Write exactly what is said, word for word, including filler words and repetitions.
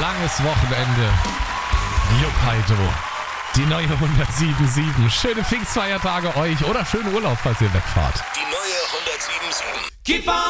langes Wochenende. Juppheito. Die neue hundertsieben Komma sieben. Schöne Pfingstfeiertage euch oder schönen Urlaub, falls ihr wegfahrt. Die neue hundertsieben Komma sieben. Keep on